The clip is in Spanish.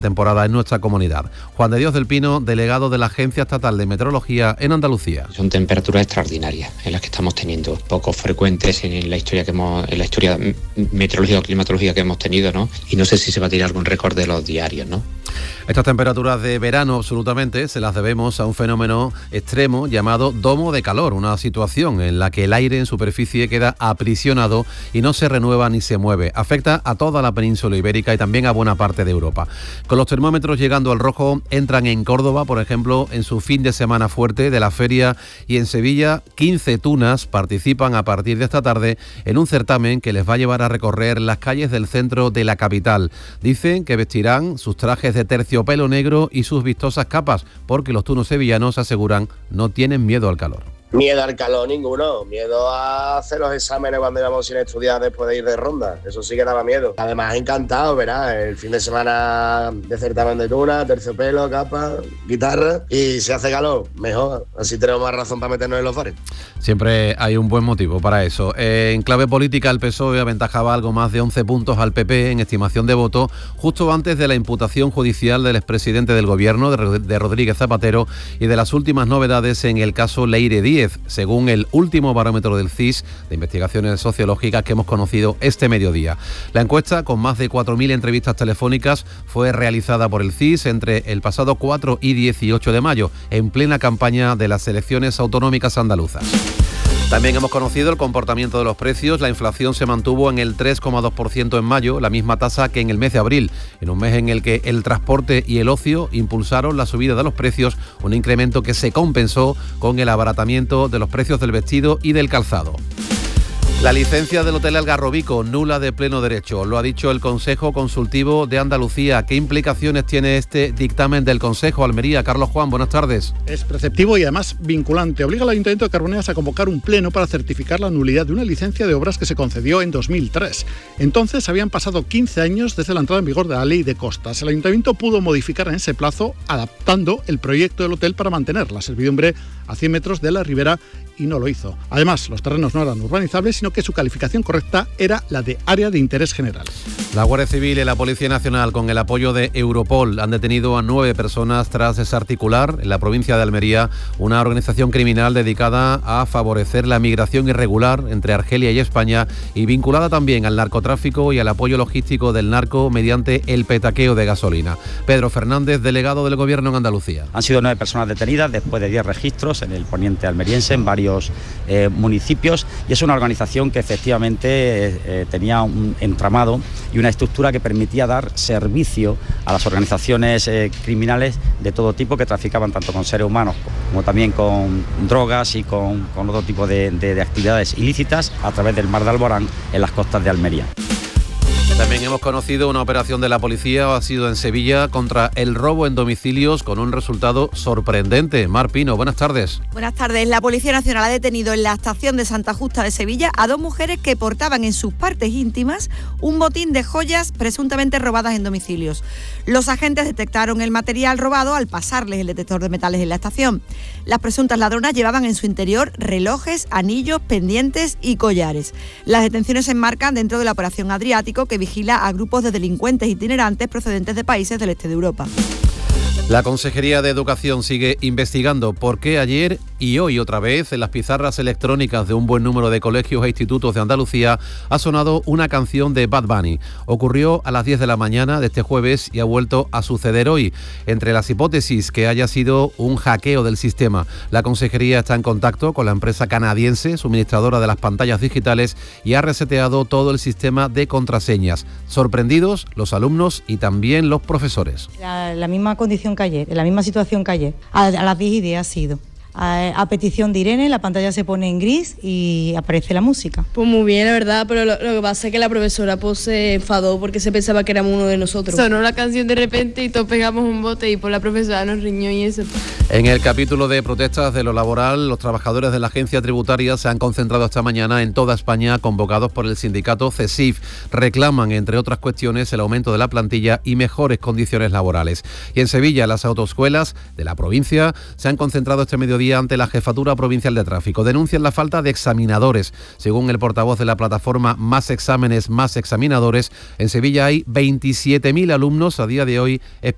temporada en nuestra comunidad. Juan de Dios del Pino, delegado de la Agencia Estatal de Meteorología en Andalucía. Son temperaturas extraordinarias en las que estamos teniendo, poco frecuentes en la historia meteorológica o climatológica que hemos tenido, ¿no? Y no sé si se va a tirar algún récord de los diarios, ¿no? Estas temperaturas de verano absolutamente se las debemos a un fenómeno extremo llamado domo de calor, una situación en la que el aire en superficie queda aprisionado y no se renueva ni se mueve. Afecta a toda la península ibérica y también a buena parte de Europa. Con los termómetros llegando al rojo, entran en Córdoba, por ejemplo, en su fin de semana fuerte de la feria, y en Sevilla 15 tunas participan a partir de esta tarde en un certamen que les va a llevar a recorrer las calles del centro de la capital. Dicen que vestirán sus trajes de terciopelo negro y sus vistosas capas, porque los tunos sevillanos aseguran no tienen miedo al calor. Miedo al calor ninguno, miedo a hacer los exámenes cuando íbamos sin estudiar después de ir de ronda, eso sí que daba miedo. Además encantado, verás, el fin de semana de certamen de tuna, terciopelo, capa, guitarra, y si hace calor, mejor, así tenemos más razón para meternos en los bares. Siempre hay un buen motivo para eso. En clave política, el PSOE aventajaba algo más de 11 puntos al PP en estimación de voto, justo antes de la imputación judicial del expresidente del Gobierno, de Rodríguez Zapatero, y de las últimas novedades en el caso Leire Díez, según el último barómetro del CIS de investigaciones sociológicas que hemos conocido este mediodía. La encuesta, con más de 4.000 entrevistas telefónicas, fue realizada por el CIS entre el pasado 4 y 18 de mayo, en plena campaña de las elecciones autonómicas andaluzas. También hemos conocido el comportamiento de los precios. La inflación se mantuvo en el 3,2% en mayo, la misma tasa que en el mes de abril, en un mes en el que el transporte y el ocio impulsaron la subida de los precios, un incremento que se compensó con el abaratamiento de los precios del vestido y del calzado. La licencia del Hotel Algarrobico, nula de pleno derecho, lo ha dicho el Consejo Consultivo de Andalucía. ¿Qué implicaciones tiene este dictamen del Consejo? Almería, Carlos Juan, buenas tardes. Es preceptivo y además vinculante. Obliga al Ayuntamiento de Carboneras a convocar un pleno para certificar la nulidad de una licencia de obras que se concedió en 2003. Entonces habían pasado 15 años desde la entrada en vigor de la Ley de Costas. El Ayuntamiento pudo modificar en ese plazo, adaptando el proyecto del hotel para mantener la servidumbre a 100 metros de la ribera, y no lo hizo. Además, los terrenos no eran urbanizables, sino que su calificación correcta era la de área de interés general. La Guardia Civil y la Policía Nacional, con el apoyo de Europol, han detenido a 9 personas tras desarticular en la provincia de Almería una organización criminal dedicada a favorecer la migración irregular entre Argelia y España, y vinculada también al narcotráfico y al apoyo logístico del narco mediante el petaqueo de gasolina. Pedro Fernández, delegado del Gobierno en Andalucía. Han sido 9 personas detenidas después de 10 registros en el poniente almeriense, en varios municipios, y es una organización que efectivamente tenía un entramado y una estructura que permitía dar servicio a las organizaciones criminales de todo tipo que traficaban tanto con seres humanos como también con drogas y con otro tipo de actividades ilícitas a través del Mar de Alborán en las costas de Almería. También hemos conocido una operación de la policía, ha sido en Sevilla, contra el robo en domicilios, con un resultado sorprendente. Mar Pino, buenas tardes. Buenas tardes. La Policía Nacional ha detenido en la estación de Santa Justa de Sevilla a 2 mujeres que portaban en sus partes íntimas un botín de joyas presuntamente robadas en domicilios. Los agentes detectaron el material robado al pasarles el detector de metales en la estación. Las presuntas ladronas llevaban en su interior relojes, anillos, pendientes y collares. Las detenciones se enmarcan dentro de la Operación Adriático, que vigila a grupos de delincuentes itinerantes procedentes de países del este de Europa. La Consejería de Educación sigue investigando por qué ayer y hoy otra vez en las pizarras electrónicas de un buen número de colegios e institutos de Andalucía ha sonado una canción de Bad Bunny. Ocurrió a las 10 de la mañana de este jueves y ha vuelto a suceder hoy. Entre las hipótesis, que haya sido un hackeo del sistema. La Consejería está en contacto con la empresa canadiense suministradora de las pantallas digitales y ha reseteado todo el sistema de contraseñas. Sorprendidos los alumnos y también los profesores. La misma condición que ayer, en la misma situación que ayer, a las 10:10 ha sido. A petición de Irene, la pantalla se pone en gris y aparece la música. Pues muy bien, la verdad, pero lo que pasa es que la profesora pues se enfadó porque se pensaba que éramos uno de nosotros. Sonó la canción de repente y todos pegamos un bote y pues la profesora nos riñó y eso. En el capítulo de protestas de lo laboral, los trabajadores de la agencia tributaria se han concentrado esta mañana en toda España, convocados por el sindicato CESIF. Reclaman, entre otras cuestiones, el aumento de la plantilla y mejores condiciones laborales. Y en Sevilla, las autoescuelas de la provincia se han concentrado este mediodía ante la Jefatura Provincial de Tráfico. Denuncian la falta de examinadores. Según el portavoz de la plataforma Más Exámenes, Más Examinadores, en Sevilla hay 27.000 alumnos a día de hoy esperando